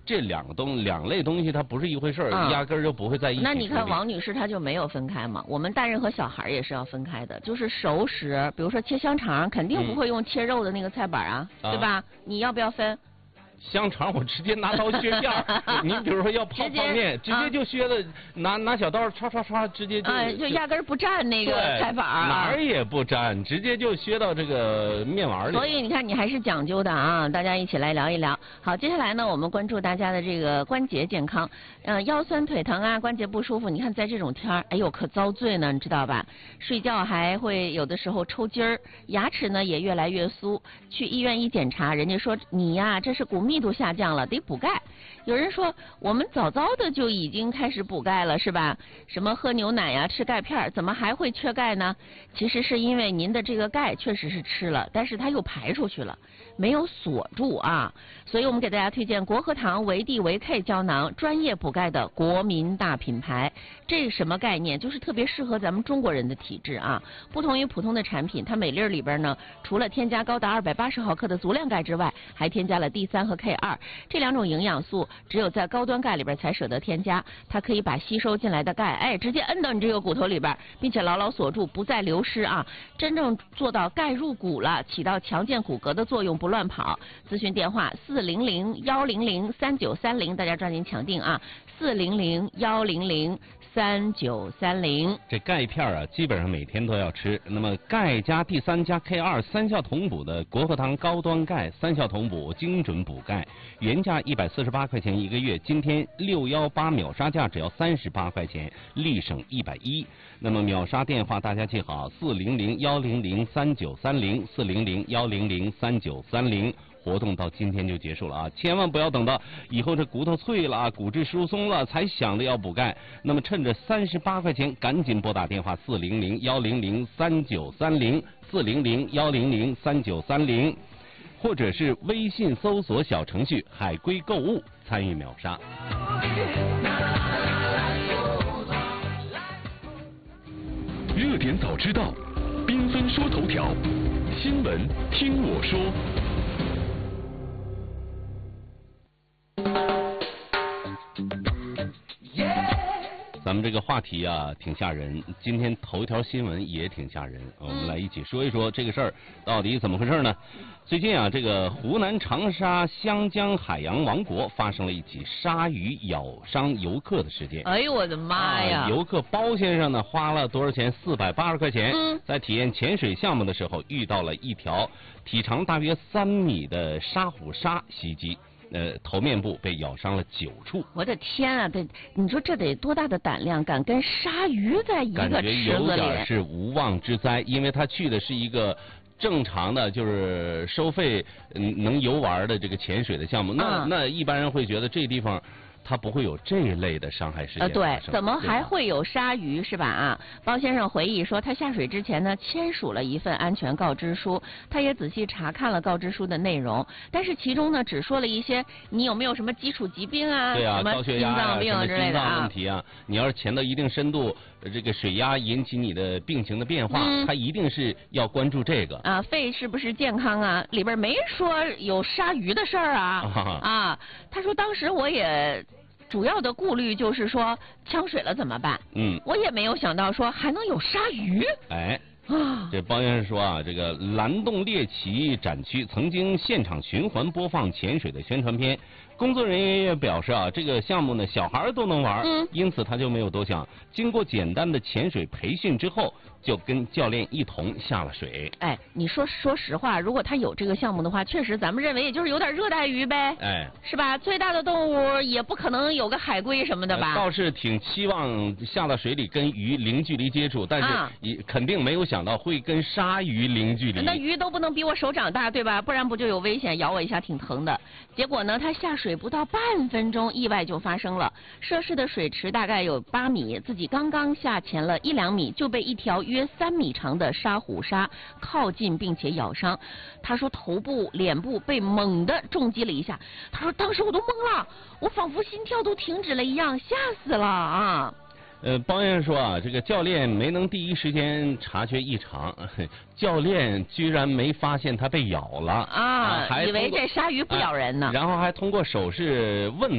这两类东西它不是一回事儿，压根儿就不会在一起。 那你看王女士她就没有分开嘛？我们大人和小孩也是要分开的，就是熟食，比如说切香肠，肯定不会用切肉的那个菜板啊，对吧？你要不要分？ 香肠我直接拿刀削片儿，你比如说要泡面，直接就削的，拿小刀唰唰唰，直接就压根儿不蘸那个菜板儿， 哪儿也不蘸，直接就削到这个面碗里。 所以你看，你还是讲究的啊！大家一起来聊一聊。好，接下来呢，我们关注大家的这个关节健康，腰酸腿疼啊，关节不舒服，你看在这种天儿，哎呦可遭罪呢，你知道吧？睡觉还会有的时候抽筋儿，牙齿呢也越来越酥，去医院一检查，人家说你呀，这是骨密度下降了，得补钙。有人说我们早早的就已经开始补钙了，是吧？什么喝牛奶呀，吃钙片，怎么还会缺钙呢？其实是因为您的这个钙确实是吃了，但是它又排出去了，没有锁住啊。所以我们给大家推荐国和堂维 D 维 K 胶囊，专业补钙的国民大品牌。这是什么概念？就是特别适合咱们中国人的体质啊。不同于普通的产品，它每粒里边呢，除了添加高达280毫克的足量钙之外，还添加了 D3 和 K2 这两种营养素，只有在高端钙里边才舍得添加。它可以把吸收进来的钙，直接摁到你这个骨头里边，并且牢牢锁住，不再流失啊！真正做到钙入骨了，起到强健骨骼的作用，不乱跑。咨询电话400-100-3930，大家抓紧抢定啊！400-100-3930。 这钙片啊，基本上每天都要吃。那么钙加 D3 加 K2 三效同补的国和堂高端钙，三效同补，精准补钙，原价148块钱一个月，今天618秒杀价只要38块钱，立省110。那么秒杀电话大家记好，400-100-3930，400-100-3930。活动到今天就结束了啊！千万不要等到以后这骨头脆了啊，骨质疏松了才想着要补钙。那么趁着38块钱，赶紧拨打电话400-100-3930，400-100-3930，或者是微信搜索小程序海龟购物参与秒杀。 热点早知道，缤纷说头条，新闻听我说。 咱们这个话题啊挺吓人，今天头一条新闻也挺吓人，我们来一起说一说这个事儿到底怎么回事呢？最近啊，这个湖南长沙湘江海洋王国发生了一起鲨鱼咬伤游客的事件。 哎呦我的妈呀！ 游客包先生呢花了多少钱？480块钱，在体验潜水项目的时候遇到了一条体长大约3米的沙虎鲨袭击。头面部被咬伤了9处。 我的天啊！你说这得多大的胆量，敢跟鲨鱼在一个池子里？感觉有点是无妄之灾，因为他去的是一个正常的，就是收费能游玩的这个潜水的项目。那一般人会觉得这地方它不会有这一类的伤害事件对，怎么还会有鲨鱼是吧？啊，包先生回忆说，他下水之前呢，签署了一份安全告知书，他也仔细查看了告知书的内容，但是其中呢，只说了一些你有没有什么基础疾病啊， 对啊， 什么心脏病之类的啊，问题啊，你要是潜到一定深度，这个水压引起你的病情的变化，他一定是要关注这个啊，肺是不是健康啊？里边没说有鲨鱼的事儿啊。他说当时我也。主要的顾虑就是说呛水了怎么办？我也没有想到说还能有鲨鱼。这包先生说啊，这个蓝洞猎奇展区曾经现场循环播放潜水的宣传片，工作人员也表示啊，这个项目呢小孩都能玩，因此他就没有多想，经过简单的潜水培训之后，就跟教练一同下了水。你说实话，如果他有这个项目的话，确实咱们认为也就是有点热带鱼呗，是吧？最大的动物也不可能有个海龟什么的吧？倒是挺期望下到水里跟鱼零距离接触，但是也肯定没有想到会跟鲨鱼零距离。那鱼都不能比我手掌大，对吧？不然不就有危险，咬我一下挺疼的。结果呢，他下水不到半分钟，意外就发生了。涉事的水池大概有8米，自己刚刚下潜了1-2米，就被一条约3米长的沙虎鲨靠近并且咬伤。他说头部、脸部被猛地重击了一下。他说当时我都懵了，我仿佛心跳都停止了一样，吓死了啊！包先生说啊，这个教练没能第一时间察觉异常，教练居然没发现他被咬了以为这鲨鱼不咬人呢，然后还通过手势问